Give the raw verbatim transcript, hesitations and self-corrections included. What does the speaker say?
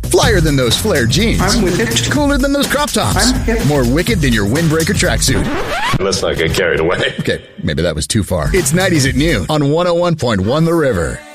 Flyer than those flared jeans. I'm with it. Cooler than those crop tops. I'm hip. More wicked than your windbreaker tracksuit. Let's not get carried away. Okay, maybe that was too far. It's nineties at noon on one oh one point one The River.